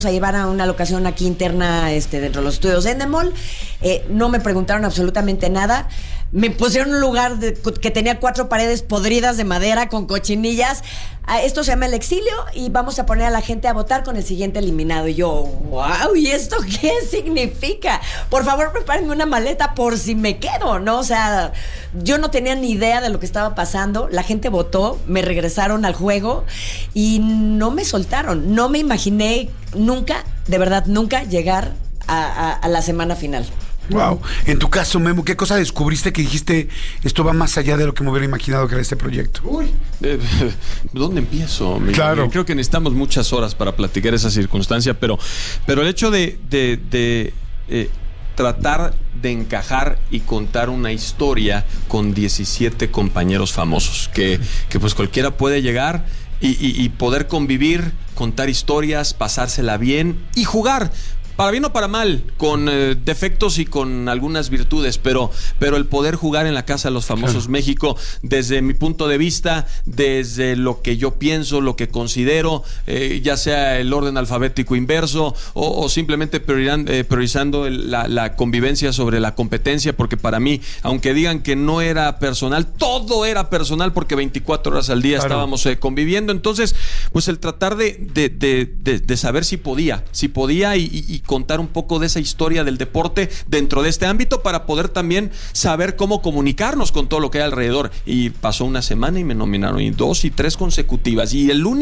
a llevar a una locación aquí interna dentro de los estudios de Endemol. No me preguntaron absolutamente nada. Me pusieron en un lugar que tenía 4 paredes podridas de madera con cochinillas. Esto se llama El Exilio y vamos a poner a la gente a votar con el siguiente eliminado. Y yo, wow, ¿y esto qué significa? Por favor, prepárenme una maleta por si me quedo, ¿no? O sea, yo no tenía ni idea de lo que estaba pasando. La gente votó, me regresaron al juego y no me soltaron. No me imaginé nunca, de verdad, nunca llegar a la semana final. Wow. En tu caso, Memo, ¿qué cosa descubriste que dijiste esto va más allá de lo que me hubiera imaginado que era este proyecto? ¿Dónde empiezo? Claro. Creo que necesitamos muchas horas para platicar esa circunstancia, pero el hecho de tratar de encajar y contar una historia con 17 compañeros famosos, que pues cualquiera puede llegar y poder convivir, contar historias, pasársela bien y jugar. Para bien o para mal, con defectos y con algunas virtudes, pero el poder jugar en la Casa de los Famosos, claro. México, desde mi punto de vista, desde lo que yo pienso, lo que considero, ya sea el orden alfabético inverso o simplemente priorizando la convivencia sobre la competencia, porque para mí, aunque digan que no era personal, todo era personal porque 24 horas al día, claro, estábamos conviviendo. Entonces, pues el tratar de saber si podía y contar un poco de esa historia del deporte dentro de este ámbito para poder también saber cómo comunicarnos con todo lo que hay alrededor. Y pasó una semana y me nominaron, y 2 y 3 consecutivas, y lo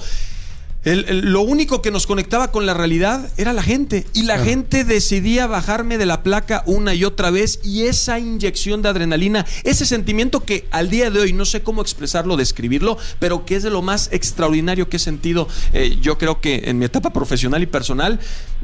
único que nos conectaba con la realidad era la gente, y la gente decidía bajarme de la placa una y otra vez, y esa inyección de adrenalina, ese sentimiento que al día de hoy no sé cómo expresarlo, describirlo, pero que es de lo más extraordinario que he sentido. Yo creo que en mi etapa profesional y personal,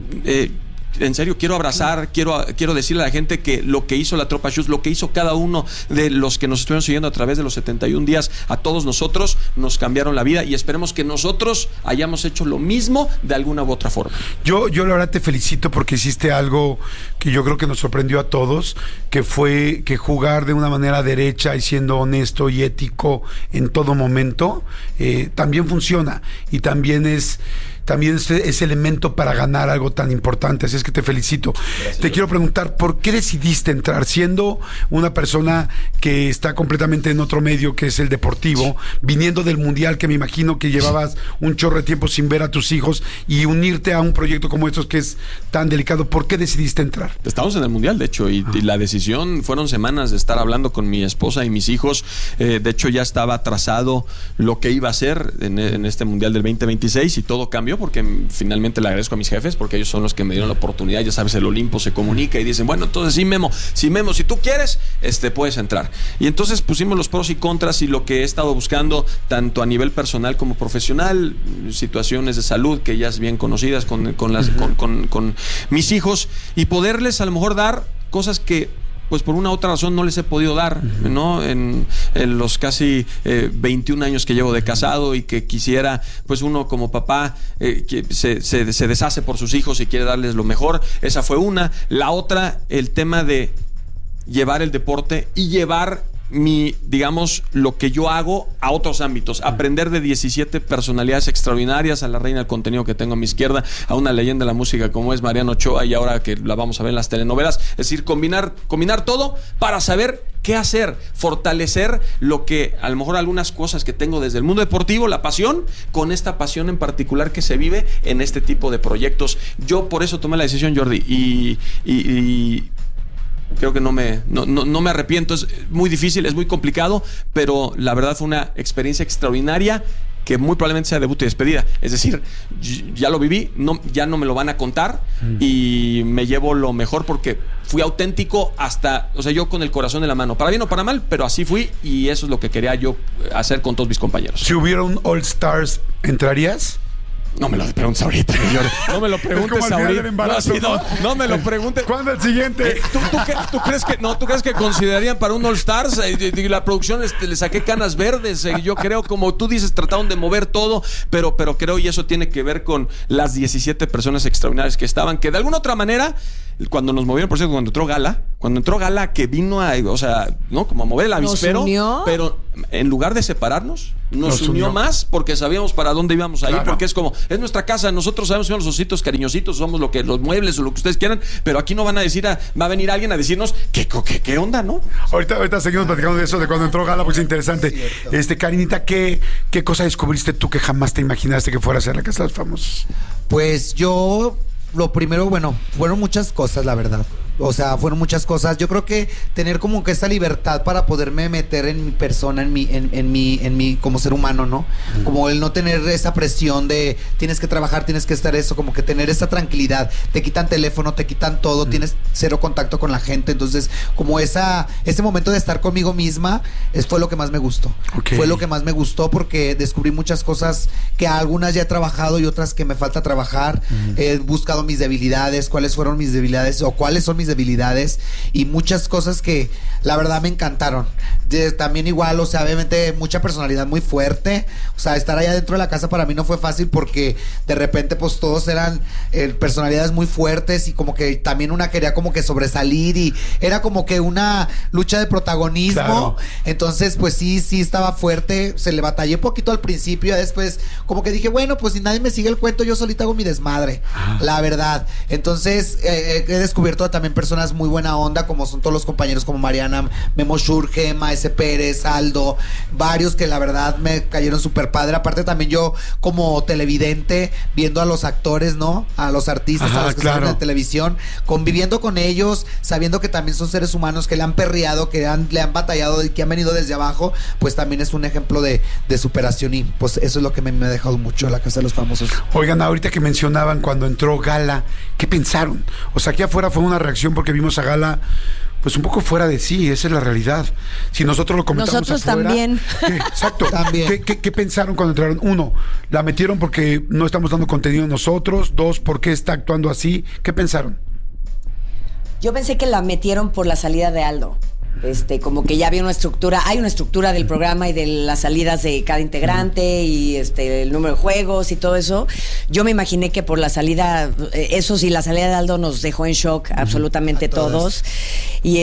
en serio, quiero abrazar, quiero decirle a la gente que lo que hizo la Tropa Shoes, lo que hizo cada uno de los que nos estuvieron siguiendo a través de los 71 días, a todos nosotros nos cambiaron la vida, y esperemos que nosotros hayamos hecho lo mismo de alguna u otra forma. Yo la verdad te felicito porque hiciste algo que yo creo que nos sorprendió a todos, que fue que jugar de una manera derecha y siendo honesto y ético en todo momento, también funciona, y también es elemento para ganar algo tan importante. Así es que te felicito. Gracias. Te quiero preguntar, ¿por qué decidiste entrar siendo una persona que está completamente en otro medio, que es el deportivo, viniendo del Mundial, que me imagino que llevabas un chorro de tiempo sin ver a tus hijos, y unirte a un proyecto como estos que es tan delicado? ¿Por qué decidiste entrar? Estamos en el Mundial, de hecho, y la decisión fueron semanas de estar hablando con mi esposa y mis hijos. De hecho, ya estaba trazado lo que iba a hacer en este Mundial del 2026, y todo cambió porque finalmente le agradezco a mis jefes, porque ellos son los que me dieron la oportunidad. Ya sabes, el Olimpo se comunica y dicen, bueno, entonces sí, Memo, si tú quieres, puedes entrar. Y entonces pusimos los pros y contras, y lo que he estado buscando, tanto a nivel personal como profesional, situaciones de salud que ya es bien conocidas con mis hijos, y poderles a lo mejor dar cosas que pues por una u otra razón no les he podido dar, ¿no? En los casi 21 años que llevo de casado, y que quisiera, pues uno como papá, que se deshace por sus hijos y quiere darles lo mejor. Esa fue una. La otra, el tema de llevar el deporte y llevar digamos, lo que yo hago a otros ámbitos, aprender de 17 personalidades extraordinarias, a la reina del contenido que tengo a mi izquierda, a una leyenda de la música como es Mariana Ochoa, y ahora que la vamos a ver en las telenovelas. Es decir, combinar todo para saber qué hacer, fortalecer lo que a lo mejor algunas cosas que tengo desde el mundo deportivo, la pasión, con esta pasión en particular que se vive en este tipo de proyectos. Yo por eso tomé la decisión, Jordi, y creo que no me arrepiento. Es muy difícil, es muy complicado, pero la verdad fue una experiencia extraordinaria que muy probablemente sea debut y despedida. Es decir, ya lo viví, ya no me lo van a contar, y me llevo lo mejor porque fui auténtico hasta, o sea, yo con el corazón en la mano, para bien o para mal, pero así fui, y eso es lo que quería yo hacer con todos mis compañeros. Si hubiera un All Stars, ¿entrarías? No me lo preguntes ahorita, no me lo preguntes ahorita. No me lo preguntes. ¿Cuándo el siguiente? ¿Tú crees que considerarían para un All Stars? La producción le saqué canas verdes. Yo creo, como tú dices, trataron de mover todo, pero creo, y eso tiene que ver con las 17 personas extraordinarias que estaban, que de alguna otra manera, cuando nos movieron, por cierto, cuando entró Gala, que vino ¿no? Como a mover el avispero, pero en lugar de separarnos, nos unió más, porque sabíamos para dónde íbamos a ir, porque es como, es nuestra casa, nosotros sabemos que son los ositos cariñositos, somos lo que los muebles o lo que ustedes quieran, pero aquí no van a decir, va a venir alguien a decirnos qué onda, ¿no? Ahorita seguimos platicando de eso, de cuando entró Gala, porque es interesante. Karinita, ¿qué cosa descubriste tú que jamás te imaginaste que fuera a ser la Casa de los Famosos? Pues yo, lo primero, fueron muchas cosas, la verdad. O sea, fueron muchas cosas. Yo creo que tener como que esa libertad para poderme meter en mi persona, en mi como ser humano, ¿no? Como el no tener esa presión de tienes que trabajar, tienes que estar eso, como que tener esa tranquilidad. Te quitan teléfono, te quitan todo, tienes cero contacto con la gente. Entonces, como ese momento de estar conmigo misma, fue lo que más me gustó. Fue lo que más me gustó porque descubrí muchas cosas que algunas ya he trabajado y otras que me falta trabajar. He buscado mis debilidades, cuáles fueron mis debilidades o cuáles son mis debilidades y muchas cosas que la verdad me encantaron. También igual, o sea, obviamente mucha personalidad muy fuerte. O sea, estar allá dentro de la casa para mí no fue fácil porque de repente pues todos eran personalidades muy fuertes y como que también una quería como que sobresalir y era como que una lucha de protagonismo. Claro. Entonces pues sí estaba fuerte. Se le batallé poquito al principio, después como que dije, bueno, pues si nadie me sigue el cuento, yo solita hago mi desmadre. La verdad. Entonces he descubierto también personas muy buena onda, como son todos los compañeros como Mariana, Memo Shurge, Maese Pérez, Aldo, varios que la verdad me cayeron súper padre. Aparte también yo como televidente, viendo a los actores, ¿no? A los artistas, a los que salen en televisión, conviviendo con ellos, sabiendo que también son seres humanos que le han perreado, que le han batallado y que han venido desde abajo, pues también es un ejemplo de superación y pues eso es lo que me ha dejado mucho la Casa de los Famosos. Oigan, ahorita que mencionaban cuando entró Gala, ¿qué pensaron? O sea, aquí afuera fue una reacción porque vimos a Gala pues un poco fuera de sí, esa es la realidad. Si nosotros lo comentamos nosotros afuera, también. Exacto. También. ¿Qué pensaron cuando entraron? 1, la metieron porque no estamos dando contenido nosotros. 2, ¿por qué está actuando así? ¿Qué pensaron? Yo pensé que la metieron por la salida de Aldo. Como que ya había hay una estructura del programa y de las salidas de cada integrante y el número de juegos y todo eso. Yo me imaginé que por la salida, eso sí, la salida de Aldo nos dejó en shock absolutamente todos. Y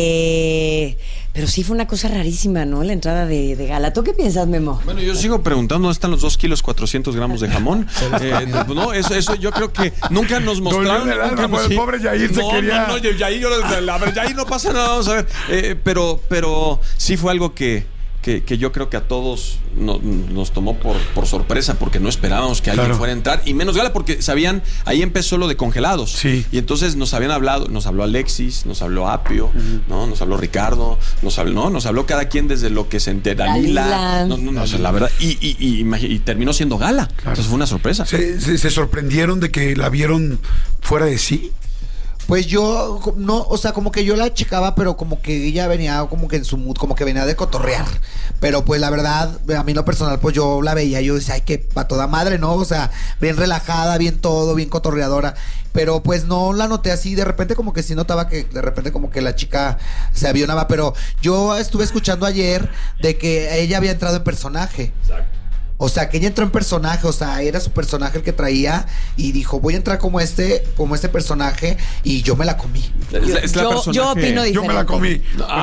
pero sí fue una cosa rarísima, ¿no? La entrada de Gala. ¿Tú qué piensas, Memo? Bueno, yo sigo preguntando, ¿dónde están los 2 kilos 400 gramos de jamón? No, eso yo creo que nunca nos mostraron. El pobre Yair se quería... No, Yair, a ver, Yair no pasa nada, vamos a ver. Pero sí fue algo que yo creo que a todos nos tomó por sorpresa, porque no esperábamos que alguien fuera a entrar, y menos Gala, porque sabían, ahí empezó lo de congelados. Sí. Y entonces nos habló Alexis, nos habló Apio, ¿no? Nos habló Ricardo, nos habló cada quien desde lo que se entera. Dalila. O sea, la verdad, y terminó siendo Gala. Claro. Entonces fue una sorpresa. ¿Se sorprendieron de que la vieron fuera de sí? Pues yo, no, o sea, como que yo la checaba, pero como que ella venía como que en su mood, como que venía de cotorrear. Pero pues la verdad, a mí en lo personal, pues yo la veía, yo decía, ay, que pa' toda madre, ¿no? O sea, bien relajada, bien todo, bien cotorreadora. Pero pues no la noté así, de repente como que sí notaba que de repente como que la chica se avionaba. Pero yo estuve escuchando ayer de que ella había entrado en personaje. Exacto. O sea, que ella entró en personaje, o sea, era su personaje el que traía y dijo, voy a entrar como este personaje, y yo me la comí. Yo opino diferente. Yo me la comí.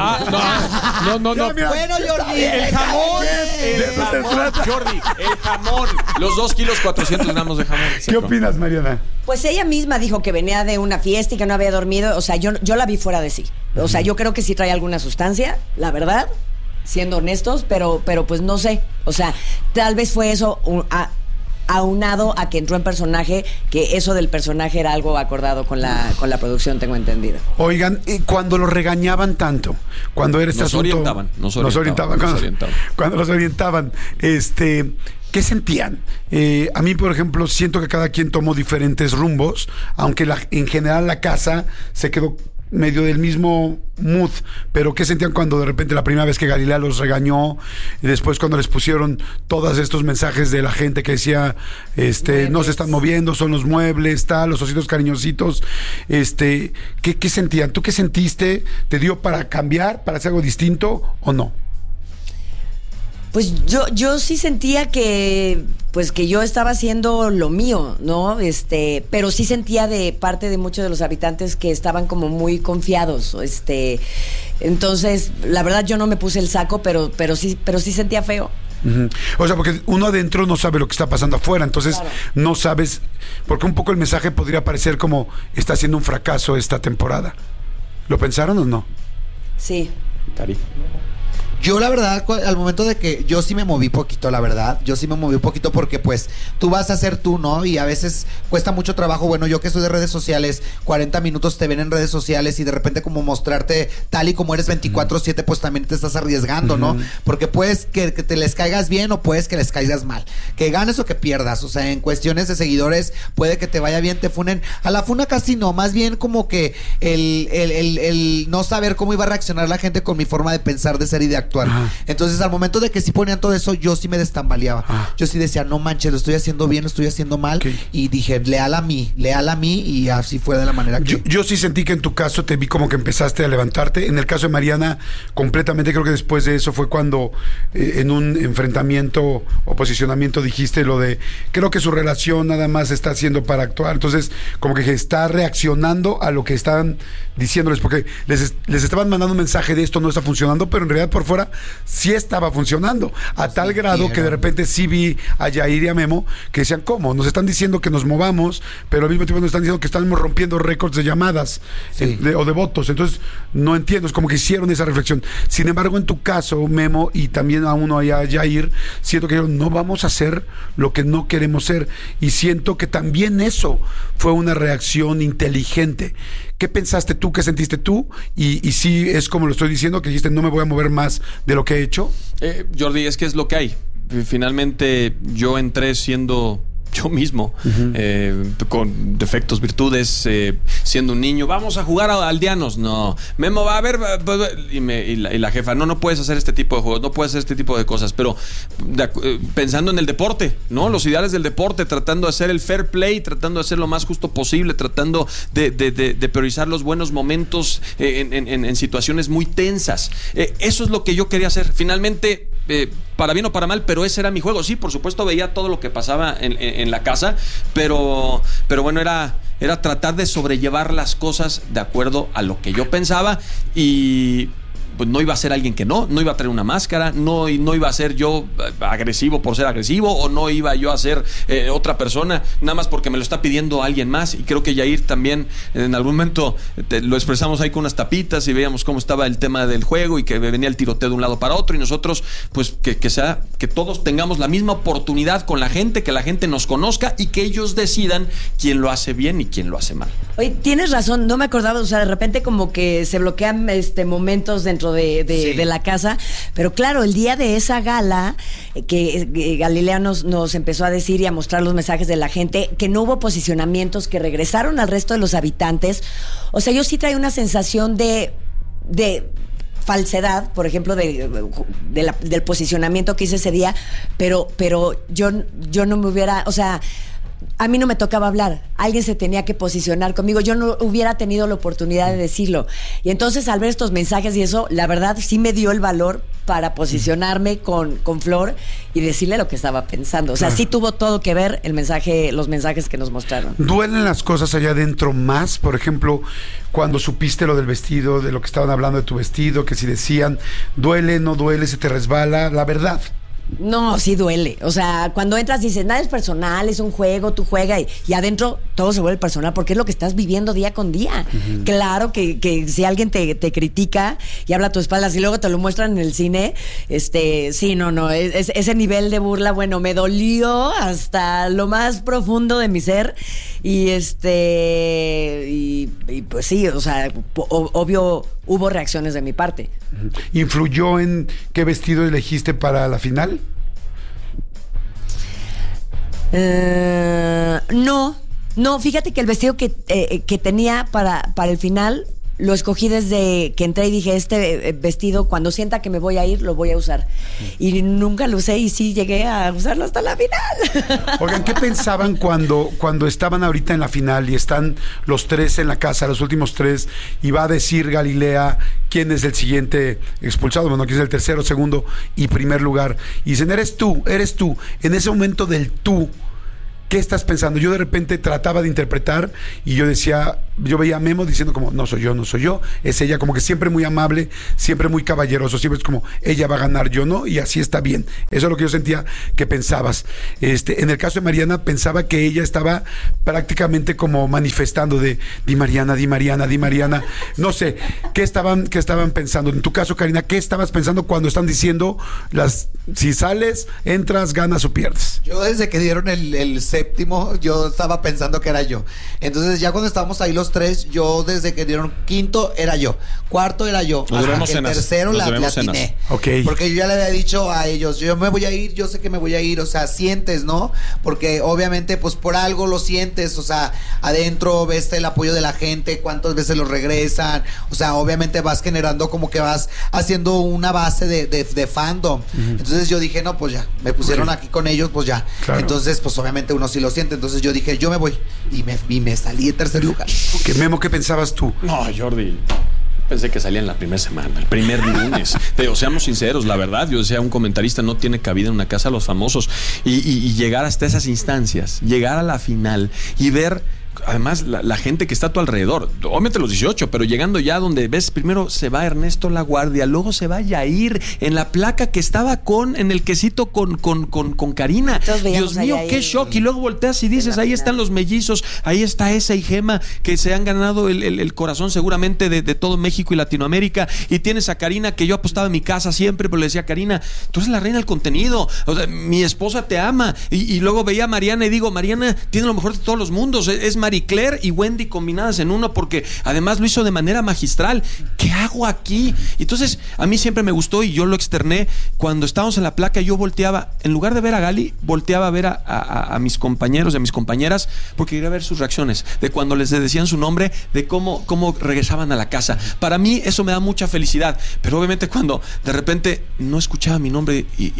No. Bueno, Jordi, el jamón, Jordi, el jamón, los 2 kilos 400 gramos de jamón. ¿Qué opinas, Mariana? Pues ella misma dijo que venía de una fiesta y que no había dormido. O sea, yo la vi fuera de sí. O sea, yo creo que sí trae alguna sustancia, la verdad, siendo honestos, pero pues no sé. O sea, tal vez fue eso aunado a que entró en personaje, que eso del personaje era algo acordado con la producción, tengo entendido. Oigan, cuando los regañaban tanto, cuando era este asunto... Nos orientaban. Cuando los orientaban, ¿qué sentían? A mí, por ejemplo, siento que cada quien tomó diferentes rumbos, aunque en general la casa se quedó medio del mismo mood, pero ¿qué sentían cuando de repente la primera vez que Galilea los regañó y después cuando les pusieron todos estos mensajes de la gente que decía no se están moviendo, son los muebles, los ositos cariñositos, ¿qué sentían? ¿Tú qué sentiste? ¿Te dio para cambiar, para hacer algo distinto o no? Pues yo sí sentía que yo estaba haciendo lo mío, ¿no? Pero sí sentía de parte de muchos de los habitantes que estaban como muy confiados, entonces, la verdad yo no me puse el saco, pero sí sentía feo. Ujú. O sea, porque uno adentro no sabe lo que está pasando afuera, entonces Claro. no sabes, porque un poco el mensaje podría parecer como está siendo un fracaso esta temporada. ¿Lo pensaron o no? Sí. Cari. Yo la verdad, al momento de que yo sí me moví poquito, la verdad, yo sí me moví un poquito porque pues tú vas a ser tú, ¿no? Y a veces cuesta mucho trabajo, bueno, yo que soy de redes sociales, 40 minutos te ven en redes sociales y de repente como mostrarte tal y como eres 24/7, pues también te estás arriesgando, ¿no? Porque puedes que te les caigas bien o puedes que les caigas mal, que ganes o que pierdas, o sea, en cuestiones de seguidores puede que te vaya bien, te funen, a la funa casi no, más bien como que el no saber cómo iba a reaccionar la gente con mi forma de pensar, de ser y de actuar. Ajá. Entonces al momento de que sí ponían todo eso, yo sí me destambaleaba. Ah. Yo sí decía, no manches, lo estoy haciendo bien, lo estoy haciendo mal. Ok. Y dije, leal a mí, y así fue de la manera que... Yo sí sentí que en tu caso te vi como que empezaste a levantarte. En el caso de Mariana, completamente creo que después de eso fue cuando en un enfrentamiento o posicionamiento dijiste lo de, creo que su relación nada más está haciendo para actuar. Entonces, como que está reaccionando a lo que están diciéndoles, porque les estaban mandando un mensaje de esto no está funcionando, pero en realidad por fuera sí estaba funcionando. A tal grado que de repente sí vi a Yair y a Memo que decían, ¿cómo? Nos están diciendo que nos movamos, pero al mismo tiempo nos están diciendo que estamos rompiendo récords de llamadas Sí. o de votos. Entonces, no entiendo, es como que hicieron esa reflexión. Sin embargo, en tu caso, Memo, y también a uno allá, Yair, siento que no vamos a hacer lo que no queremos ser. Y siento que también eso fue una reacción inteligente. ¿Qué pensaste tú? ¿Qué sentiste tú? Y sí es como lo estoy diciendo, que dijiste, no me voy a mover más de lo que he hecho. Jordi, es que es lo que hay. Finalmente yo entré siendo yo mismo, con defectos, virtudes, siendo un niño. Vamos a jugar a aldeanos. No, Memo va a ver. Y la jefa, no puedes hacer este tipo de juegos, no puedes hacer este tipo de cosas. Pero pensando en el deporte, ¿no? Los ideales del deporte, tratando de hacer el fair play, tratando de hacer lo más justo posible, tratando de priorizar los buenos momentos en situaciones muy tensas. Eso es lo que yo quería hacer. Finalmente, para bien o para mal, pero ese era mi juego. Sí, por supuesto veía todo lo que pasaba en la casa, pero bueno, era tratar de sobrellevar las cosas de acuerdo a lo que yo pensaba. Y pues no iba a ser alguien que no iba a traer una máscara, no iba a ser yo agresivo por ser agresivo, o no iba yo a ser otra persona nada más porque me lo está pidiendo alguien más. Y creo que Yair también en algún momento lo expresamos ahí con unas tapitas y veíamos cómo estaba el tema del juego y que venía el tiroteo de un lado para otro, y nosotros pues que todos tengamos la misma oportunidad con la gente, que la gente nos conozca y que ellos decidan quién lo hace bien y quién lo hace mal. Oye, tienes razón, no me acordaba, o sea, de repente como que se bloquean momentos dentro de la casa, pero claro, el día de esa gala que Galilea nos empezó a decir y a mostrar los mensajes de la gente, que no hubo posicionamientos, que regresaron al resto de los habitantes. O sea, yo sí traía una sensación de falsedad, por ejemplo, del posicionamiento que hice ese día, pero yo no me hubiera, o sea, a mí no me tocaba hablar, alguien se tenía que posicionar conmigo, yo no hubiera tenido la oportunidad de decirlo. Y entonces al ver estos mensajes y eso, la verdad sí me dio el valor para posicionarme con Flor y decirle lo que estaba pensando. O sea, sí tuvo todo que ver los mensajes que nos mostraron. ¿Duelen las cosas allá adentro más? Por ejemplo, cuando supiste lo del vestido, de lo que estaban hablando de tu vestido, que si decían, duele, no duele, se te resbala, la verdad. No, sí duele. O sea, cuando entras dices, nada es personal, es un juego, tú juegas y adentro todo se vuelve personal porque es lo que estás viviendo día con día. Claro que si alguien te critica y habla a tu espaldas y luego te lo muestran en el cine, sí, no, ese nivel de burla, bueno, me dolió hasta lo más profundo de mi ser y pues sí, o sea, obvio hubo reacciones de mi parte. ¿Influyó en qué vestido elegiste para la final? No, fíjate que el vestido que tenía para el final lo escogí desde que entré y dije, este vestido cuando sienta que me voy a ir, lo voy a usar. Y nunca lo usé y sí llegué a usarlo hasta la final. Oigan, ¿qué pensaban cuando estaban ahorita en la final y están los tres en la casa, los últimos tres, y va a decir Galilea quién es el siguiente expulsado, bueno, quién es el tercero, segundo y primer lugar? Y dicen, eres tú. En ese momento del tú, ¿qué estás pensando? Yo de repente trataba de interpretar y yo decía, yo veía a Memo diciendo como, no soy yo, es ella, como que siempre muy amable, siempre muy caballeroso, siempre es como, ella va a ganar, yo no, y así está bien. Eso es lo que yo sentía que pensabas. En el caso de Mariana, pensaba que ella estaba prácticamente como manifestando de, di Mariana. No sé, ¿qué estaban pensando? En tu caso, Karina, ¿qué estabas pensando cuando están diciendo si sales, entras, ganas o pierdes? Yo desde que dieron el séptimo, yo estaba pensando que era yo. Entonces ya cuando estábamos ahí los tres, yo desde que dieron quinto era yo, cuarto era yo, hasta que el tercero la atiné. Okay. Porque yo ya le había dicho a ellos, yo me voy a ir, yo sé que me voy a ir, o sea, sientes, ¿no? Porque obviamente pues por algo lo sientes, o sea, adentro ves el apoyo de la gente, cuántas veces lo regresan, o sea, obviamente vas generando como que vas haciendo una base de fandom. Entonces yo dije, no, pues ya, me pusieron aquí con ellos, pues ya. Claro. Entonces, pues obviamente uno sí lo siente, entonces yo dije, yo me voy, y me salí de tercer lugar. Okay, Memo, ¿qué pensabas tú? No, Jordi, pensé que salía en la primera semana, el primer lunes. Pero seamos sinceros, la verdad, yo decía, un comentarista no tiene cabida en una casa de los famosos. Y llegar hasta esas instancias, llegar a la final y ver además la gente que está a tu alrededor, obviamente los 18, pero llegando ya donde ves, primero se va Ernesto Laguardia, luego se va Yair en la placa que estaba en el quesito con Karina. Dios mío, qué shock. Y luego volteas y dices, ahí están los mellizos, ahí está Esa y Gema, que se han ganado el corazón seguramente de todo México y Latinoamérica. Y tienes a Karina, que yo apostaba en mi casa siempre, pero le decía, Karina, tú eres la reina del contenido, o sea, mi esposa te ama. Y luego veía a Mariana y digo, Mariana tiene lo mejor de todos los mundos, es Marie Claire y Wendy combinadas en uno, porque además lo hizo de manera magistral. ¿Qué hago aquí? Entonces a mí siempre me gustó y yo lo externé. Cuando estábamos en la placa, yo volteaba, en lugar de ver a Gali, volteaba a ver a mis compañeros y a mis compañeras, porque quería ver sus reacciones, de cuando les decían su nombre, de cómo regresaban a la casa. Para mí eso me da mucha felicidad, pero obviamente cuando de repente no escuchaba mi nombre y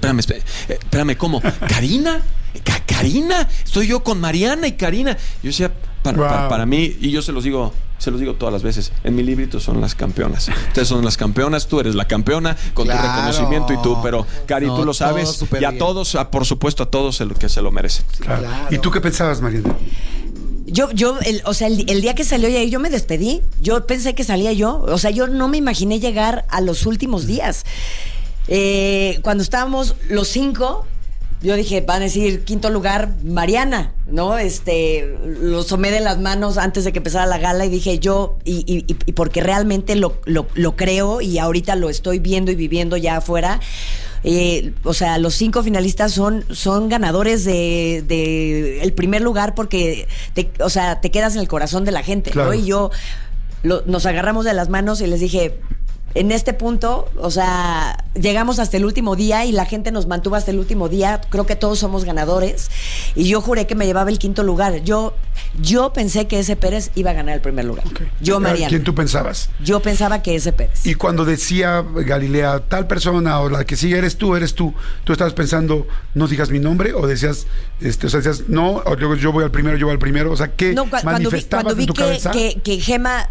espérame, ¿cómo? ¿Karina? Karina, estoy yo con Mariana y Karina. Yo decía, para mí, y yo se los digo todas las veces, en mi librito son las campeonas. Ustedes son las campeonas, tú eres la campeona, con tu reconocimiento y tú, pero Cari, tú lo sabes, y a todos, por supuesto, a todos el que se lo merecen. Claro. ¿Y tú qué pensabas, Mariana? El día que salió Yair, yo me despedí. Yo pensé que salía yo. O sea, yo no me imaginé llegar a los últimos días. Cuando estábamos los 5, yo dije, van a decir quinto lugar Mariana, ¿no? Lo tomé de las manos antes de que empezara la gala y dije yo, y porque realmente lo creo y ahorita lo estoy viendo y viviendo ya afuera. O sea, los 5 finalistas son ganadores de el primer lugar porque te quedas en el corazón de la gente, claro. ¿No? Y nos agarramos de las manos y les dije, en este punto, o sea, llegamos hasta el último día y la gente nos mantuvo hasta el último día. Creo que todos somos ganadores y yo juré que me llevaba el quinto lugar. Yo pensé que ese Pérez iba a ganar el primer lugar. Okay. Yo, Mariana. ¿Quién tú pensabas? Yo pensaba que ese Pérez. Y cuando decía Galilea, tal persona o la que sigue eres tú ¿tú estabas pensando, no digas mi nombre? ¿O decías, decías, no, o yo voy al primero, o sea, ¿qué manifestabas en tu cabeza? Que Gema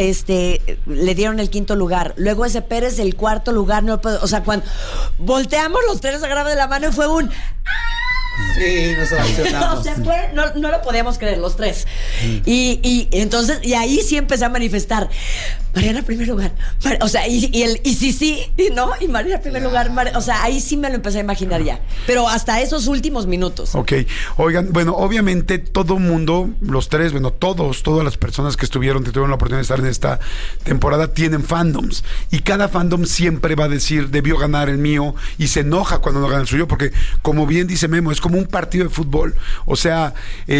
le dieron el quinto lugar, luego ese Pérez el cuarto lugar, o sea, cuando volteamos los tres, nos agarramos de la mano y fue un sí, nos emocionamos. No lo podíamos creer los tres. Y entonces, y ahí sí empecé a manifestar, Mariana primer lugar, o sea, y sí, ¿no? Y Mariana primer lugar, o sea, ahí sí me lo empecé a imaginar ya, pero hasta esos últimos minutos. Ok, oigan, bueno, obviamente todo mundo, los tres, bueno, todas las personas que tuvieron la oportunidad de estar en esta temporada tienen fandoms, y cada fandom siempre va a decir, debió ganar el mío, y se enoja cuando no gana el suyo, porque como bien dice Memo, es como un partido de fútbol. O sea,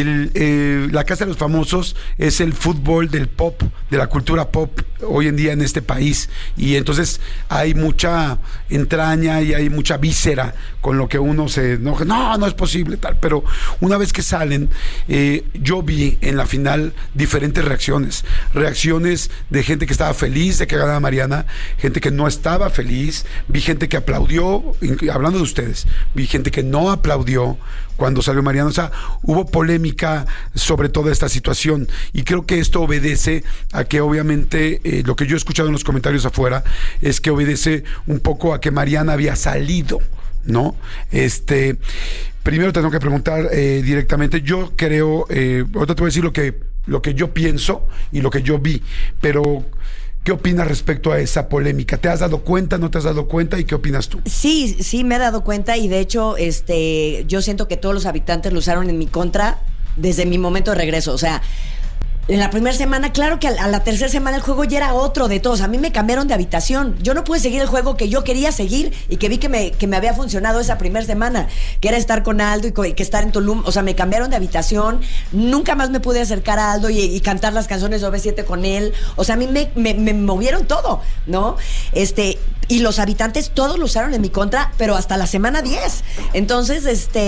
la Casa de los Famosos es el fútbol del pop, de la cultura pop hoy en día en este país, y entonces hay mucha entraña y hay mucha víscera con lo que uno se enoja, no es posible tal, pero una vez que salen, yo vi en la final diferentes reacciones de gente que estaba feliz de que ganara Mariana, gente que no estaba feliz, vi gente que aplaudió, hablando de ustedes, vi gente que no aplaudió cuando salió Mariana. O sea, hubo polémica sobre toda esta situación, y creo que esto obedece a que obviamente lo que yo he escuchado en los comentarios afuera es que obedece un poco a que Mariana había salido, ¿no? Primero te tengo que preguntar directamente. Yo creo, ahorita te voy a decir lo que yo pienso y lo que yo vi. Pero, ¿qué opinas respecto a esa polémica? ¿Te has dado cuenta, no te has dado cuenta? ¿Y qué opinas tú? Sí, me he dado cuenta y de hecho, yo siento que todos los habitantes lo usaron en mi contra desde mi momento de regreso. O sea, en la primera semana, claro que a la tercera semana el juego ya era otro de todos. A mí me cambiaron de habitación. Yo no pude seguir el juego que yo quería seguir y que vi que me había funcionado esa primera semana, que era estar con Aldo y que estar en Tulum. O sea, me cambiaron de habitación. Nunca más me pude acercar a Aldo y cantar las canciones de OV7 con él. O sea, a mí me movieron todo, ¿no? Y los habitantes todos lo usaron en mi contra, pero hasta la semana 10. Entonces,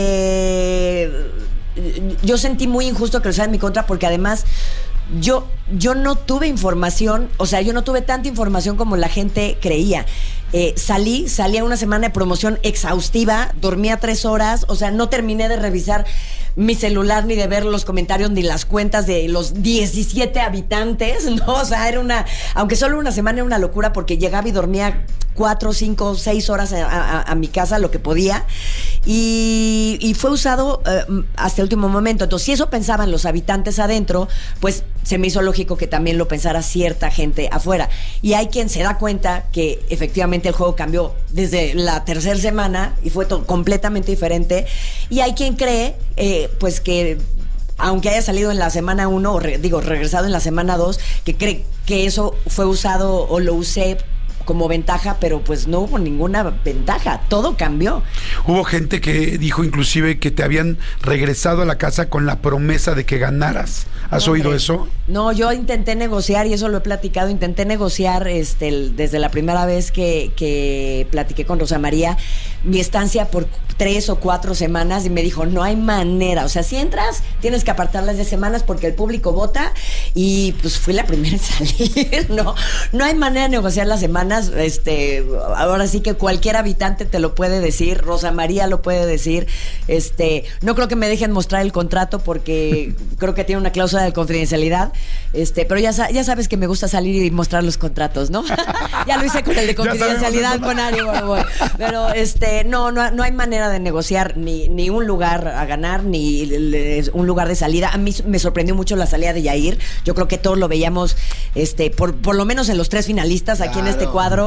yo sentí muy injusto que lo usaran en mi contra porque además yo no tuve información, o sea, yo no tuve tanta información como la gente creía. Salí a una semana de promoción exhaustiva, dormía 3 horas, o sea, no terminé de revisar mi celular ni de ver los comentarios ni las cuentas de los 17 habitantes, ¿no? O sea, aunque solo una semana era una locura porque llegaba y dormía 4, 5, 6 horas a mi casa, lo que podía, y fue usado hasta el último momento. Entonces, si eso pensaban los habitantes adentro, pues se me hizo lógico que también lo pensara cierta gente afuera. Y hay quien se da cuenta que efectivamente el juego cambió desde la tercera semana y fue completamente diferente. Y hay quien cree, pues que aunque haya salido en la semana 1, o regresado en la semana 2, que cree que eso fue usado o lo usé como ventaja, pero pues no hubo ninguna ventaja, todo cambió. Hubo gente que dijo inclusive que te habían regresado a la casa con la promesa de que ganaras. ¿Has oído eso? No, yo intenté negociar y eso lo he platicado, intenté negociar desde la primera vez que platiqué con Rosa María mi estancia por 3 o 4 semanas y me dijo, no hay manera, o sea, si entras tienes que apartarlas de semanas porque el público vota y pues fui la primera en salir, no hay manera de negociar las semanas. Ahora sí que cualquier habitante te lo puede decir, Rosa María lo puede decir, no creo que me dejen mostrar el contrato porque creo que tiene una cláusula de confidencialidad, pero ya sabes que me gusta salir y mostrar los contratos, ¿no? Ya lo hice con el de confidencialidad con Ari, pero no hay manera de negociar ni un lugar a ganar ni un lugar de salida. A mí me sorprendió mucho la salida de Yair. Yo creo que todos lo veíamos por lo menos en los 3 finalistas aquí en este cuadro.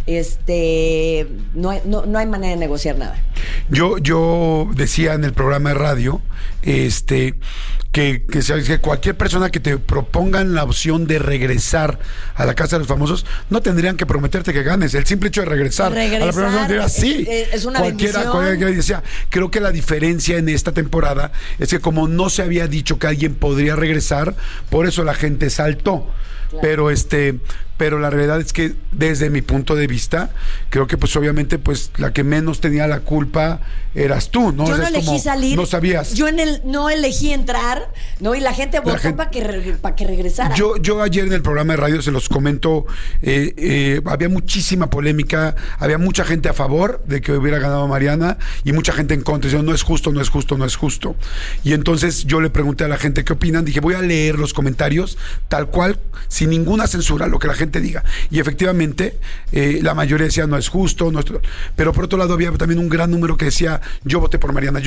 No hay manera de negociar nada. Yo decía en el programa de radio que cualquier persona que te propongan la opción de regresar a la Casa de los Famosos no tendrían que prometerte que ganes. El simple hecho de regresar a la primera diría, sí, es una bendición. Cualquiera decía, creo que la diferencia en esta temporada es que como no se había dicho que alguien podría regresar, por eso la gente saltó. Claro. Pero la realidad es que desde mi punto de vista creo que pues obviamente pues la que menos tenía la culpa eras tú, ¿no? Yo no elegí salir, no sabías. Yo no elegí entrar, ¿no? Y la gente votó para que regresara. Yo ayer en el programa de radio se los comento, había muchísima polémica, había mucha gente a favor de que hubiera ganado Mariana y mucha gente en contra, diciendo no es justo. Y entonces yo le pregunté a la gente qué opinan, dije voy a leer los comentarios tal cual, sin ninguna censura, lo que la gente diga. Y efectivamente, la mayoría decía no es justo, pero por otro lado había también un gran número que decía yo voté por Mariana.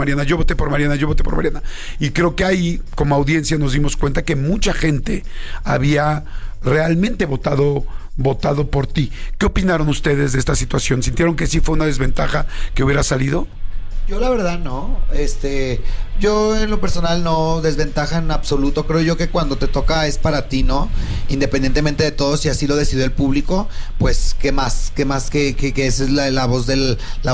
Y creo que ahí, como audiencia, nos dimos cuenta que mucha gente había realmente votado por ti. ¿Qué opinaron ustedes de esta situación? ¿Sintieron que sí fue una desventaja que hubiera salido? Yo la verdad no, yo en lo personal no, desventaja en absoluto. Creo yo que cuando te toca es para ti, ¿no? Independientemente de todo, si así lo decidió el público, pues qué más que esa es la voz de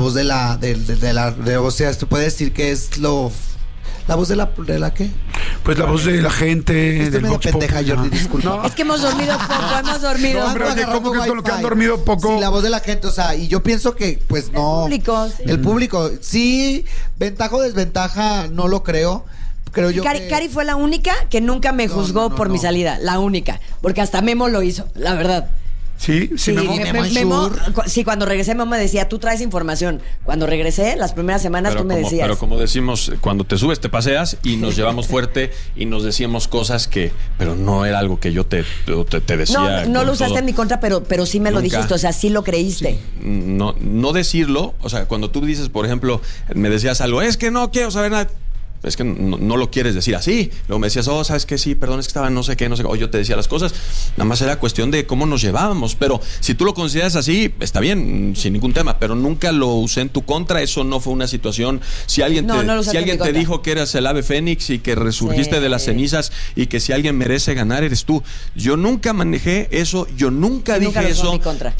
o sea, tú puedes decir que es ¿la voz de la qué? Pues la voz de la gente. Estoy medio pendeja, Jordi, disculpa. No. Es que hemos dormido poco, No, hombre, ¿cómo que con lo que han dormido poco? Sí, la voz de la gente, o sea, y yo pienso que, pues no. El público, sí, ventaja o desventaja, no lo creo. Creo yo Cari fue la única que nunca me juzgó por mi salida, la única, porque hasta Memo lo hizo, la verdad. Sí, Memo, sí, cuando regresé Memo me decía, tú traes información. Cuando regresé, las primeras semanas tú me decías. Pero como decimos, cuando te subes te paseas y nos llevamos fuerte y nos decíamos cosas pero no era algo que yo te decía. No lo usaste en mi contra, pero sí me lo dijiste, o sea, sí lo creíste. Sí. No decirlo, o sea, cuando tú dices, por ejemplo, me decías algo, es que no quiero saber nada. es que no lo quieres decir así. Luego me decías, ¿sabes qué? Sí, perdón, es que estaba no sé qué. O yo te decía las cosas. Nada más era cuestión de cómo nos llevábamos. Pero si tú lo consideras así, está bien, sin ningún tema. Pero nunca lo usé en tu contra. Eso no fue una situación. Si alguien te dijo que eras el ave fénix y que resurgiste de las cenizas y que si alguien merece ganar, eres tú. Yo nunca manejé eso. Yo nunca dije eso.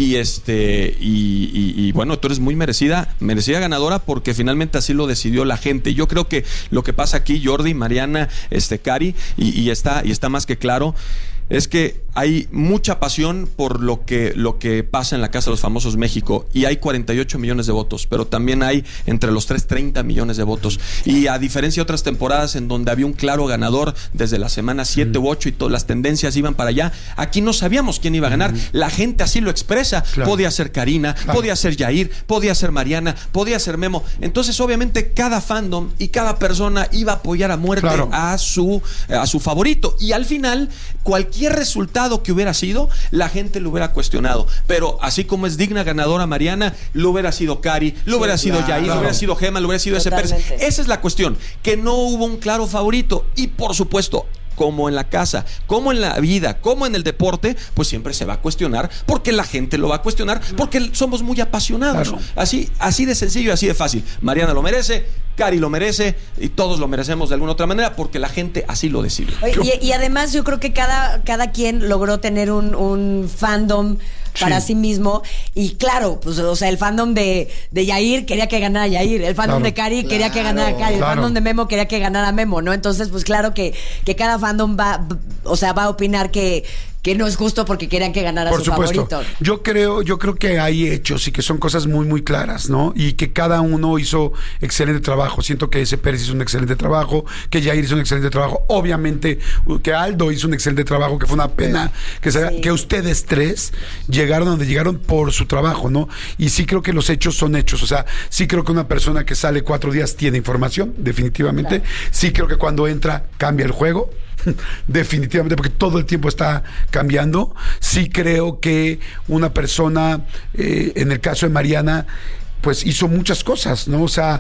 Y bueno, tú eres muy merecida ganadora porque finalmente así lo decidió la gente. Yo creo que lo que pasa aquí, Jordi, Mariana, Cari, y está más que claro, es que hay mucha pasión por lo que pasa en la Casa de los Famosos México, y hay 48 millones de votos, pero también hay entre los 30 millones de votos, y a diferencia de otras temporadas en donde había un claro ganador desde la semana 7 u 8 y todas las tendencias iban para allá, aquí no sabíamos quién iba a ganar. La gente así lo expresa. Podía ser Karina, podía ser Yair, podía ser Mariana, podía ser Memo. Entonces obviamente cada fandom y cada persona iba a apoyar a muerte a su favorito, y al final cualquier resultado que hubiera sido, la gente lo hubiera cuestionado. Pero así como es digna ganadora Mariana, lo hubiera sido Cari, lo hubiera sido Yair, lo hubiera sido Gema, lo hubiera sido ese Pérez. Esa es la cuestión, que no hubo un claro favorito. Y por supuesto, como en la casa, como en la vida, como en el deporte, pues siempre se va a cuestionar, porque la gente lo va a cuestionar, porque somos muy apasionados. Así de sencillo y así de fácil. Mariana lo merece, Cari lo merece, y todos lo merecemos de alguna otra manera, porque la gente así lo decide. Y además yo creo que cada quien logró tener un fandom para sí mismo, y claro, pues, o sea, el fandom de Yair quería que ganara Yair, el fandom de Cari quería que ganara Cari, el fandom de Memo quería que ganara Memo, ¿no? Entonces, pues claro que cada fandom va a opinar que no es justo porque querían que ganara su favorito. Yo creo que hay hechos y que son cosas muy, muy claras, ¿no? Y que cada uno hizo excelente trabajo. Siento que ese Pérez hizo un excelente trabajo, que Yair hizo un excelente trabajo. Obviamente que Aldo hizo un excelente trabajo, que fue una pena que ustedes tres llegaron donde llegaron por su trabajo, ¿no? Y sí creo que los hechos son hechos. O sea, sí creo que una persona que sale 4 días tiene información, definitivamente. Sí creo que cuando entra cambia el juego. Definitivamente, porque todo el tiempo está cambiando. Sí creo que una persona, en el caso de Mariana, pues hizo muchas cosas, ¿no? O sea,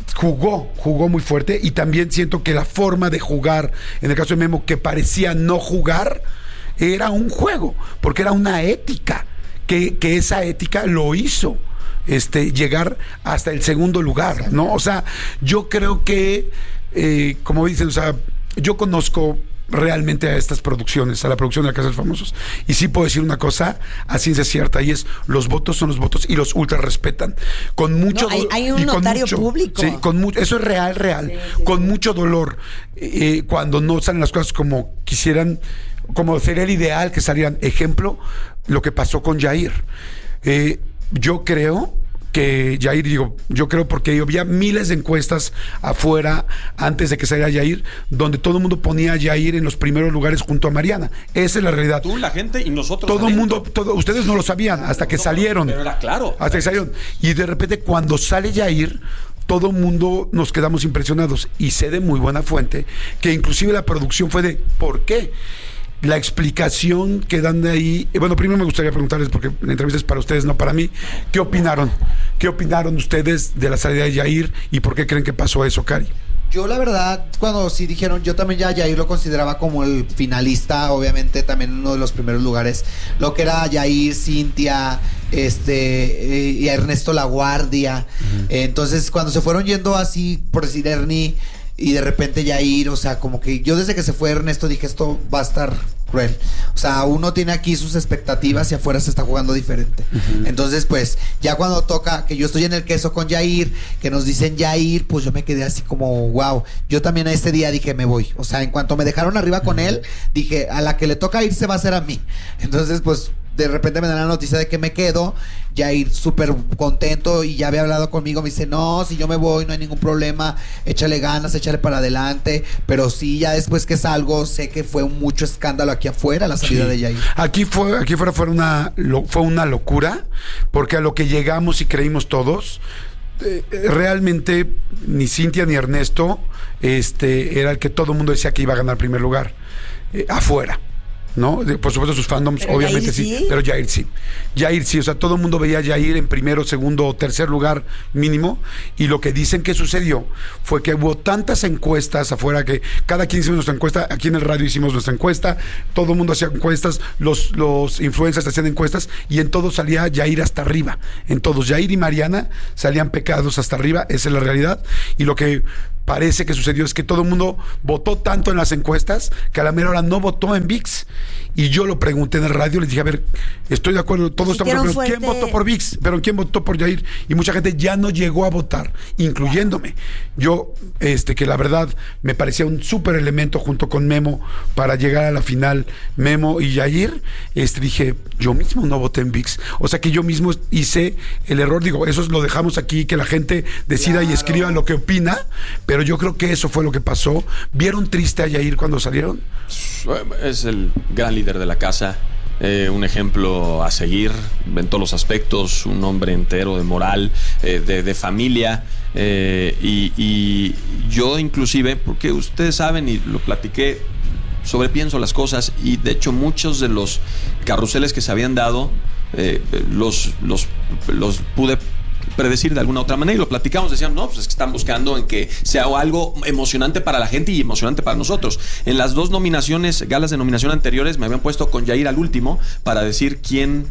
jugó muy fuerte, y también siento que la forma de jugar, en el caso de Memo, que parecía no jugar, era un juego, porque era una ética, que esa ética lo hizo llegar hasta el segundo lugar, ¿no? O sea, yo creo que, como dicen, o sea, yo conozco realmente a estas producciones, a la producción de la Casa de los Famosos, y sí puedo decir una cosa a ciencia cierta, y es: los votos son los votos, y los ultras respetan con mucho hay un notario público, sí, eso es real, con mucho dolor, cuando no salen las cosas como quisieran, como sería el ideal que salieran. Ejemplo, lo que pasó con Yair. Yo creo que Yair, yo creo, porque había miles de encuestas afuera antes de que saliera Yair, donde todo el mundo ponía a Yair en los primeros lugares junto a Mariana. Esa es la realidad. Tú, la gente y nosotros. Todo el mundo, ustedes no lo sabían hasta que salieron. Pero era claro. Hasta que salieron. Y de repente, cuando sale Yair, todo el mundo nos quedamos impresionados. Y sé de muy buena fuente que inclusive la producción fue de ¿por qué? La explicación que dan de ahí. Bueno, primero me gustaría preguntarles, porque la entrevista es para ustedes, no para mí. ¿Qué opinaron? ¿Qué opinaron ustedes de la salida de Yair y por qué creen que pasó eso, Cari? Yo la verdad, cuando sí dijeron, yo también ya Yair lo consideraba como el finalista, obviamente también uno de los primeros lugares. Lo que era Yair, Cintia, y Ernesto La Guardia. Entonces, cuando se fueron yendo así, por decir Ernie, y de repente Yair, o sea, como que yo desde que se fue Ernesto dije, esto va a estar cruel. O sea, uno tiene aquí sus expectativas y afuera se está jugando diferente. Entonces, pues, ya cuando toca que yo estoy en el queso con Yair, que nos dicen Yair, pues yo me quedé así como, wow. Yo también a este día dije, me voy. O sea, en cuanto me dejaron arriba con él, dije, a la que le toca irse va a ser a mí. Entonces, pues, de repente me dan la noticia de que me quedo. Yair súper contento y ya había hablado conmigo. Me dice, no, si yo me voy no hay ningún problema, échale ganas, échale para adelante. Pero sí, ya después que salgo, sé que fue mucho escándalo aquí afuera la salida de Yair. Aquí fuera fue una locura, porque a lo que llegamos y creímos todos, realmente ni Cintia ni Ernesto era el que todo el mundo decía que iba a ganar primer lugar, afuera. ¿no? Por supuesto sus fandoms, Pero obviamente Yair sí. pero Yair sí, o sea, todo el mundo veía a Yair en primero, segundo o tercer lugar mínimo, y lo que dicen que sucedió fue que hubo tantas encuestas afuera que cada quien hicimos nuestra encuesta, aquí en el radio hicimos nuestra encuesta, todo el mundo hacía encuestas, los influencers hacían encuestas, y en todos salía Yair hasta arriba, en todos, Yair y Mariana salían pecados hasta arriba, esa es la realidad, y lo que parece que sucedió es que todo el mundo votó tanto en las encuestas que a la mera hora no votó en ViX. Y yo lo pregunté en el radio, les dije, a ver, estoy de acuerdo, todos estamos de acuerdo, ¿quién votó por ViX? Pero ¿quién votó por Yair? Y mucha gente ya no llegó a votar, incluyéndome. Yo, que la verdad me parecía un súper elemento junto con Memo para llegar a la final, Memo y Yair, dije, yo mismo no voté en ViX. O sea que yo mismo hice el error, digo, eso lo dejamos aquí, que la gente decida y escriba lo que opina, pero yo creo que eso fue lo que pasó. ¿Vieron triste a Yair cuando salieron? Es el gran líder de la casa, un ejemplo a seguir en todos los aspectos, un hombre entero de moral, de familia, y yo inclusive, porque ustedes saben y lo platiqué, sobrepienso las cosas, y de hecho muchos de los carruseles que se habían dado los pude predecir de alguna otra manera, y lo platicamos, decían, no, pues es que están buscando en que sea algo emocionante para la gente y emocionante para nosotros. En las dos galas de nominación anteriores me habían puesto con Yair al último para decir quién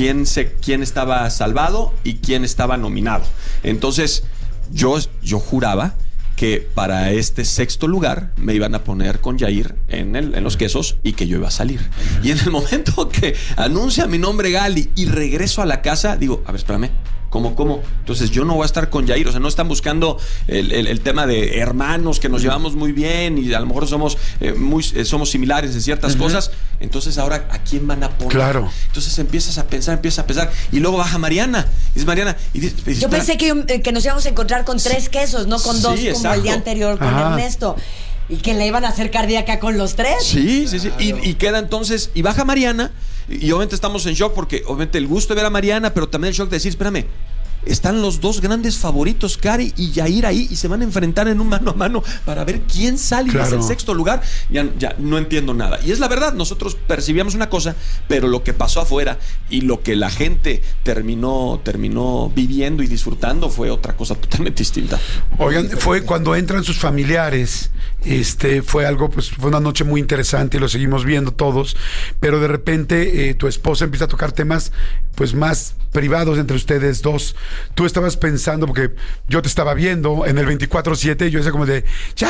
estaba salvado y quién estaba nominado. Entonces yo juraba que para este sexto lugar me iban a poner con Yair en los quesos y que yo iba a salir. Y en el momento que anuncia mi nombre Gali y regreso a la casa, digo, a ver, espérame, ¿Cómo? Entonces yo no voy a estar con Yair, o sea, no están buscando el tema de hermanos, que nos llevamos muy bien y a lo mejor somos similares en ciertas cosas. Entonces ahora, ¿a quién van a poner? Claro. Entonces empiezas a pensar, y luego baja Mariana, y es Mariana, y dices, yo pensé que nos íbamos a encontrar con 3 quesos, no con 2 como exacto. El día anterior con Ernesto. Y que le iban a hacer cardíaca con los 3. Sí. Y queda entonces, y baja Mariana, y obviamente estamos en shock, porque obviamente el gusto de ver a Mariana, pero también el shock de decir, espérame, están los 2 grandes favoritos, Cari y Yair, ahí, y se van a enfrentar en un mano a mano para ver quién sale. Claro. Y es el sexto lugar. Ya no entiendo nada. Y es la verdad, nosotros percibíamos una cosa, pero lo que pasó afuera y lo que la gente terminó viviendo y disfrutando fue otra cosa totalmente distinta. Oigan, fue cuando entran sus familiares, fue algo, pues fue una noche muy interesante y lo seguimos viendo todos, pero de repente tu esposa empieza a tocar temas pues más privados entre ustedes dos. Tú estabas pensando, porque yo te estaba viendo en el 24/7, y yo decía como de,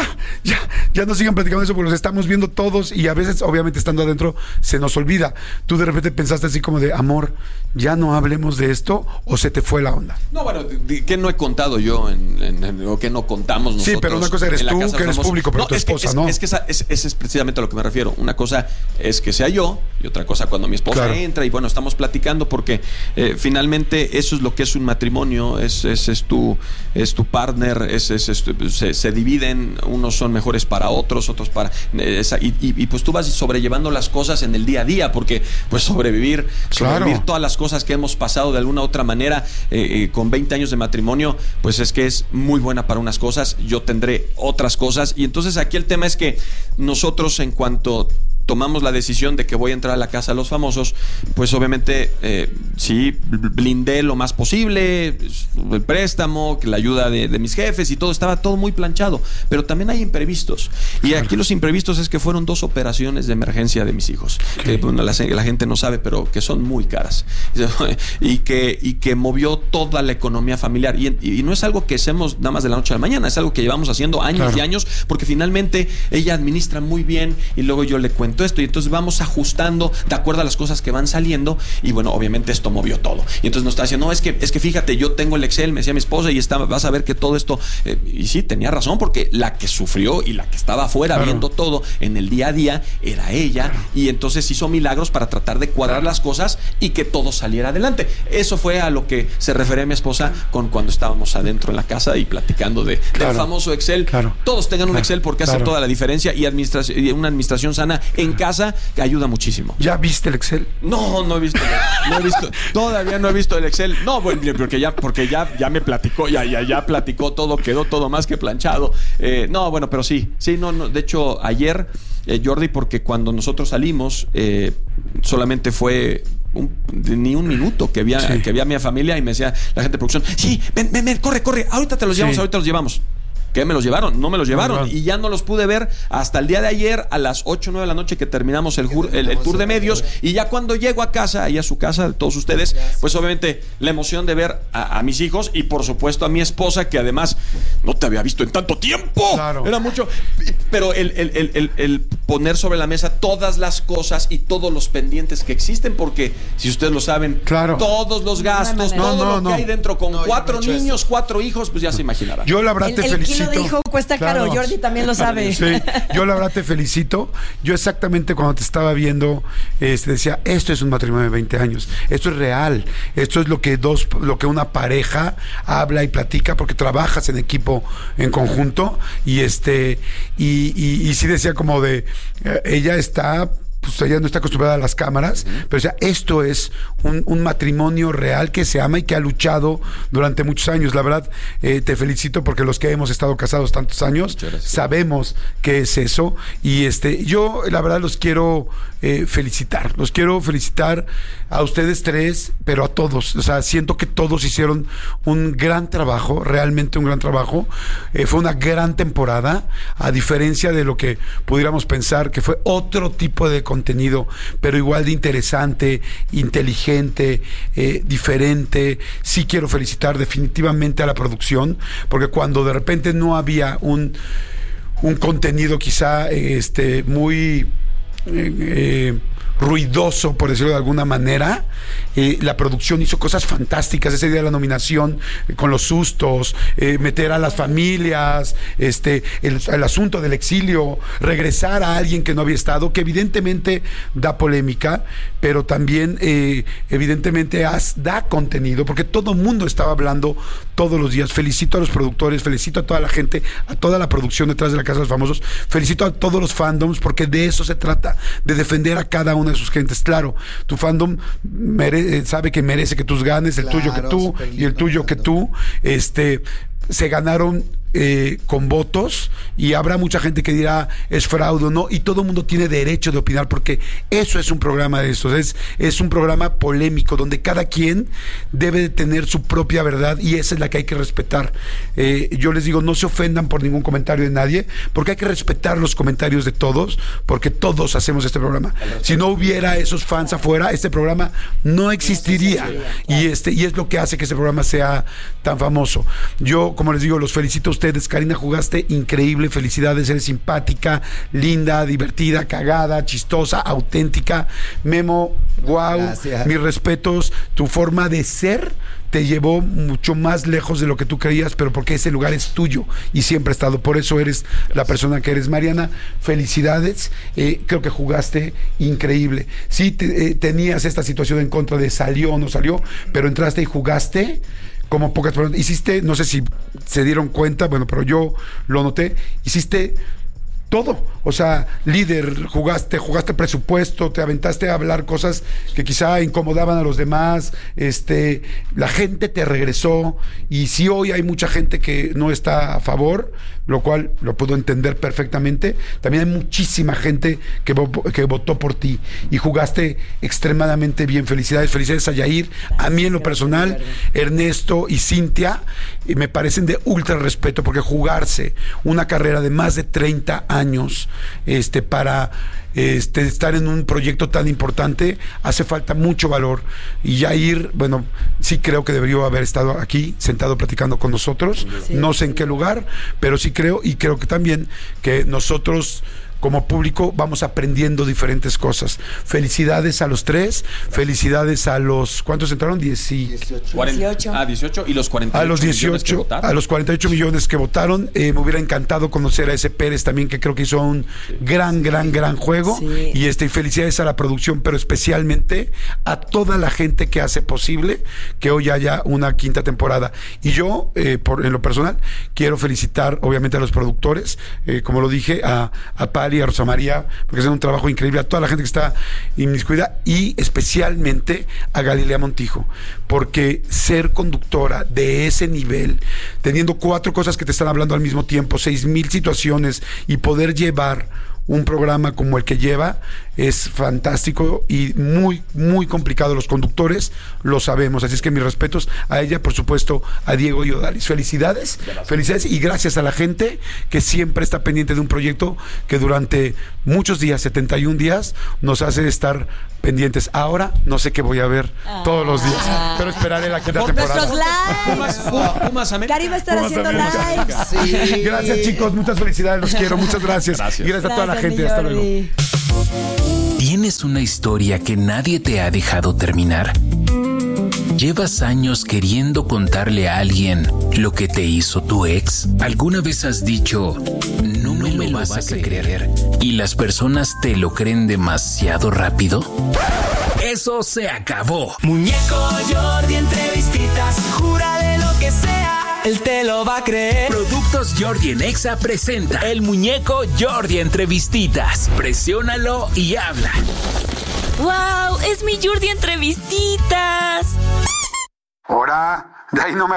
ya no sigan platicando eso, porque los estamos viendo todos, y a veces, obviamente, estando adentro, se nos olvida. Tú de repente pensaste así como de, amor, ya no hablemos de esto, o se te fue la onda. No, bueno, ¿qué no he contado yo o qué no contamos nosotros? Sí, pero una cosa eres tú, que eres público, pero tu esposa, ¿no? Es que ese es precisamente a lo que me refiero. Una cosa es que sea yo, y otra cosa cuando mi esposa entra, y bueno, estamos platicando, porque finalmente eso es lo que es un matrimonio, es tu partner, se dividen, unos son mejores para otros para y pues tú vas sobrellevando las cosas en el día a día, porque pues sobrevivir todas las cosas que hemos pasado de alguna u otra manera con 20 años de matrimonio, pues es que es muy buena para unas cosas, yo tendré otras cosas, y entonces aquí el tema es que nosotros, en cuanto tomamos la decisión de que voy a entrar a la Casa de los Famosos, pues obviamente sí, blindé lo más posible, el préstamo, la ayuda de mis jefes y todo, estaba todo muy planchado, pero también hay imprevistos, y aquí los imprevistos es que fueron 2 operaciones de emergencia de mis hijos, que bueno, la gente no sabe, pero que son muy caras, y que movió toda la economía familiar, y no es algo que hacemos nada más de la noche a la mañana, es algo que llevamos haciendo años y años, porque finalmente ella administra muy bien, y luego yo le cuento esto, y entonces vamos ajustando de acuerdo a las cosas que van saliendo, y bueno, obviamente esto movió todo, y entonces nos está diciendo, no, es que fíjate, yo tengo el Excel, me decía mi esposa, y vas a ver que todo esto, y sí, tenía razón, porque la que sufrió y la que estaba afuera viendo todo en el día a día era ella, y entonces hizo milagros para tratar de cuadrar las cosas y que todo saliera adelante. Eso fue a lo que se refería mi esposa cuando estábamos adentro en la casa y platicando del famoso Excel. Todos tengan un Excel, porque hace toda la diferencia, y una administración sana en en casa que ayuda muchísimo. ¿Ya viste el Excel? No he visto. Todavía no he visto el Excel. No, bueno, porque ya me platicó, ya platicó todo, quedó todo más que planchado. No, bueno, pero sí, no. De hecho, ayer, Jordi, porque cuando nosotros salimos, solamente fue ni un minuto que había mi familia y me decía la gente de producción, sí, ven, corre, ahorita te los llevamos. ¿Qué me los llevaron? No me los llevaron. Y ya no los pude ver hasta el día de ayer a las 8 o 9 de la noche que terminamos el tour de medios. Y ya cuando llego a casa, ahí a su casa, de todos ustedes, pues obviamente la emoción de ver a mis hijos y por supuesto a mi esposa, que además no te había visto en tanto tiempo. Claro. Era mucho. Pero el poner sobre la mesa todas las cosas y todos los pendientes que existen, porque si ustedes lo saben, claro, todos los gastos, todo lo que hay dentro con 4 niños, 4 hijos, pues ya se imaginarán. Yo la verdad te felicito. El kilo de hijo cuesta caro, Jordi también lo sabe. Sí, yo la verdad te felicito. Yo exactamente cuando te estaba viendo, decía, esto es un matrimonio de 20 años. Esto es real. Esto es lo que una pareja habla y platica, porque trabajas en equipo, en conjunto. Y sí decía como de, ella está... pues ella no está acostumbrada a las cámaras, pero o sea, esto es un matrimonio real que se ama y que ha luchado durante muchos años. La verdad, te felicito porque los que hemos estado casados tantos años sabemos qué es eso. Y yo la verdad los quiero felicitar. Los quiero felicitar a ustedes tres, pero a todos. O sea, siento que todos hicieron un gran trabajo, realmente un gran trabajo. Fue una gran temporada, a diferencia de lo que pudiéramos pensar que fue otro tipo de contenido, pero igual de interesante, inteligente, diferente. Sí quiero felicitar definitivamente a la producción, porque cuando de repente no había un contenido quizá muy ruidoso, por decirlo de alguna manera, la producción hizo cosas fantásticas. Ese día de la nominación, con los sustos, meter a las familias, el asunto del exilio, regresar a alguien que no había estado, que evidentemente da polémica, pero también evidentemente da contenido, porque todo el mundo estaba hablando todos los días. Felicito a los productores, felicito a toda la gente, a toda la producción detrás de la Casa de los Famosos, felicito a todos los fandoms, porque de eso se trata, de defender a cada una de sus gentes. Claro, tu fandom sabe que merece que tú ganes, el tuyo que tú y el tuyo que tú, se ganaron con votos, y habrá mucha gente que dirá es fraude o no, y todo el mundo tiene derecho de opinar, porque eso es un programa de estos, es un programa polémico donde cada quien debe de tener su propia verdad, y esa es la que hay que respetar. Yo les digo, no se ofendan por ningún comentario de nadie, porque hay que respetar los comentarios de todos, porque todos hacemos este programa. Si no hubiera esos fans afuera, este programa no existiría, y es lo que hace que este programa sea tan famoso. Yo, como les digo, los felicito a ustedes. Karina, jugaste increíble, felicidades, eres simpática, linda, divertida, cagada, chistosa, auténtica. Memo, wow, mis respetos, tu forma de ser te llevó mucho más lejos de lo que tú creías, pero porque ese lugar es tuyo y siempre ha estado, por eso eres la persona que eres. Mariana, felicidades, creo que jugaste increíble. Sí, tenías esta situación en contra de salió o no salió, pero entraste y jugaste como pocas personas. Hiciste, no sé si se dieron cuenta, bueno, pero yo lo noté, hiciste todo, o sea, líder, jugaste presupuesto, te aventaste a hablar cosas que quizá incomodaban a los demás, la gente te regresó, y sí, hoy hay mucha gente que no está a favor, lo cual lo puedo entender perfectamente. También hay muchísima gente que votó por ti, y jugaste extremadamente bien. Felicidades a Yair, a mí en lo personal, Ernesto y Cintia, me parecen de ultra respeto, porque jugarse una carrera de más de 30 años para estar en un proyecto tan importante, hace falta mucho valor. Y Yair, bueno, sí creo que debería haber estado aquí sentado platicando con nosotros, no sé en qué lugar, pero sí creo, y creo que también que nosotros como público vamos aprendiendo diferentes cosas. Felicidades a los tres, felicidades a los, ¿cuántos entraron? 18. 18 y los 48 a los 18, a los 48 millones que votaron. Me hubiera encantado conocer a ese Pérez también, que creo que hizo un gran juego. Sí. Y felicidades a la producción, pero especialmente a toda la gente que hace posible que hoy haya una quinta temporada. Y yo, en lo personal, quiero felicitar obviamente a los productores, como lo dije, a Pari Gali, a Rosa María, porque hacen un trabajo increíble, a toda la gente que está inmiscuida y especialmente a Galilea Montijo, porque ser conductora de ese nivel, teniendo 4 cosas que te están hablando al mismo tiempo, 6,000 situaciones y poder llevar un programa como el que lleva es fantástico y muy, muy complicado. Los conductores lo sabemos, así es que mis respetos a ella, por supuesto, a Diego y Odalis. Felicidades, felicidades y gracias a la gente que siempre está pendiente de un proyecto que durante muchos días, 71 días, nos hace estar pendientes. Ahora no sé qué voy a ver todos los días, pero esperaré la quinta temporada. Nuestros lives. Pumas América. Cari va a estar Pumas haciendo América. lives. Sí. Gracias, chicos, muchas felicidades, los quiero, muchas gracias. Gracias. Y gracias a toda la Gracias, gente, mi hasta luego. Jordi. ¿Tienes una historia que nadie te ha dejado terminar? ¿Llevas años queriendo contarle a alguien lo que te hizo tu ex? ¿Alguna vez has dicho, no me lo vas a creer? ¿Y las personas te lo creen demasiado rápido? Eso se acabó. Muñeco Jordi, entrevistitas, júrale lo que sea, él te lo va a creer. Productos Jordi en Exa presenta el Muñeco Jordi Entrevistitas. Presiónalo y habla. ¡Wow! ¡Es mi Jordi Entrevistitas! Ahora, de ahí no me